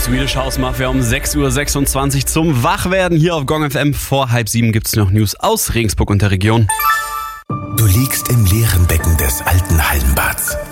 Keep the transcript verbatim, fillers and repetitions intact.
Swedish House Mafia um sechs Uhr sechsundzwanzig zum Wachwerden hier auf Gong F M. Vor halb sieben gibt's noch News aus Regensburg und der Region. Du liegst im leeren Becken des alten Hallenbads.